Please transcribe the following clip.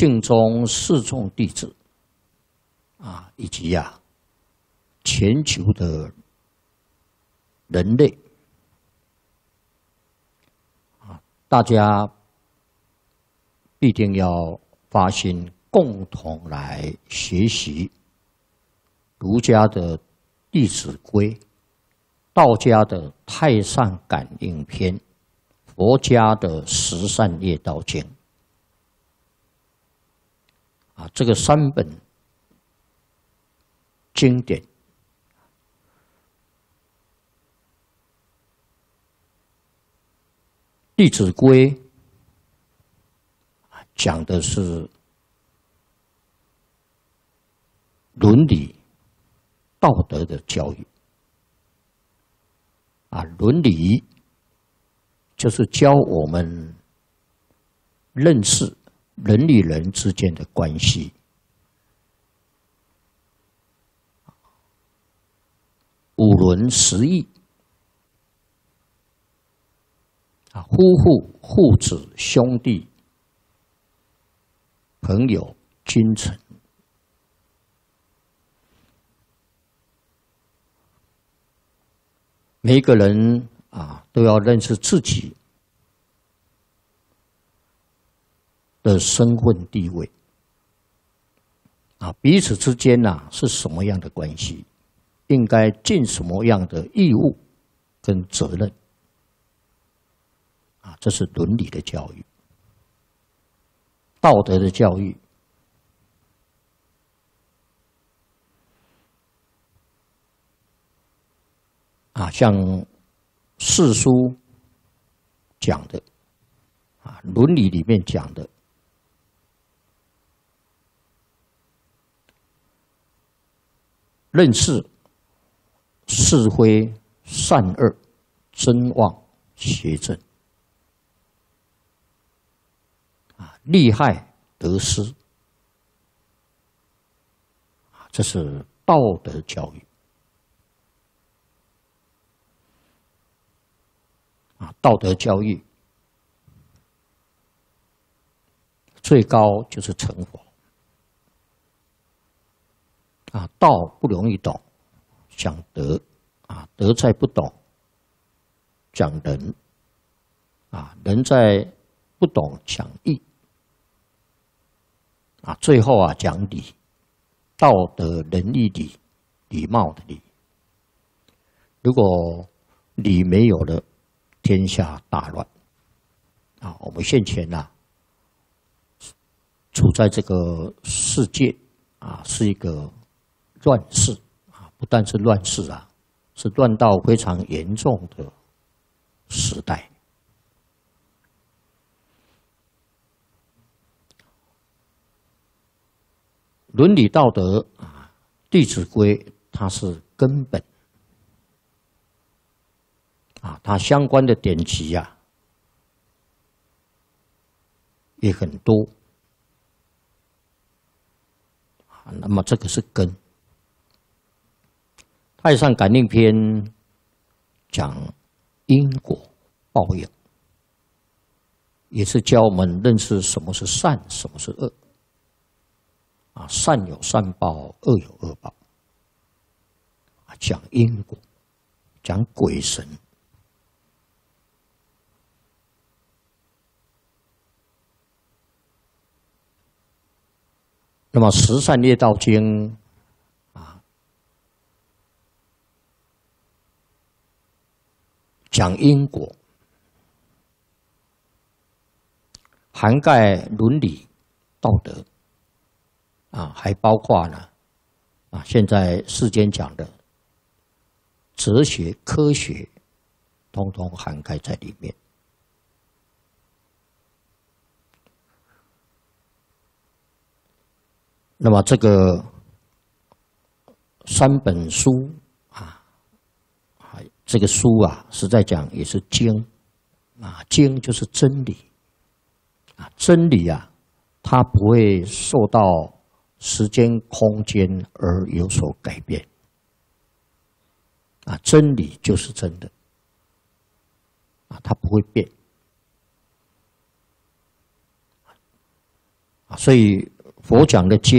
净宗四众弟子以及全球的人类大家必定要发心，共同来学习儒家的《弟子规》，道家的《太上感应篇》，佛家的《十善业道经》这个3本经典，《弟子规》讲的是伦理道德的教育伦理就是教我们认识人与人之间的关系，五伦十义夫妇、父子、兄弟、朋友、君臣，每一个人都要认识自己的身份地位彼此之间是什么样的关系，应该尽什么样的义务跟责任这是伦理的教育，道德的教育像四书讲的伦理里面讲的认识是非善恶真妄邪正利害得失这是道德教育道德教育最高就是成佛道不容易懂，讲德德在不懂，讲仁仁在不懂，讲义最后讲礼，道德仁义礼，礼貌的礼。如果礼没有了，天下大乱我们现前处在这个世界是一个乱世不但是乱世是乱到非常严重的时代。伦理道德弟子规》它是根本它相关的典籍也很多那么这个是根。太上感应篇讲因果报应，也是教我们认识什么是善，什么是恶善有善报，恶有恶报讲因果，讲鬼神。那么《十善业道经》讲因果，涵盖伦理道德还包括现在世间讲的哲学科学，通通涵盖在里面。那么这个3本书这个书实在讲也是经经就是真理真理它不会受到时间空间而有所改变真理就是真的它不会变所以佛讲的戒